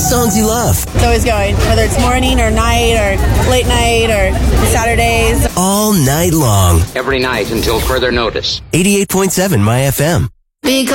songs you love. It's always going, whether it's morning or night or late night or Saturdays. All night long. Every night until further notice. 88.7 My FM. Because